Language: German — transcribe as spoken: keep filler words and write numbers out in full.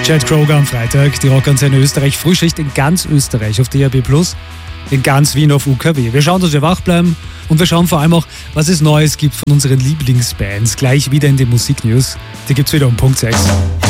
Chad Kroeger am Freitag, die Rockantenne Österreich, Frühschicht in ganz Österreich auf D A B plus, in ganz Wien auf U K W. Wir schauen, dass wir wach bleiben und wir schauen vor allem auch, was es Neues gibt von unseren Lieblingsbands. Gleich wieder in den Musiknews. Die gibt's wieder um Punkt sechs.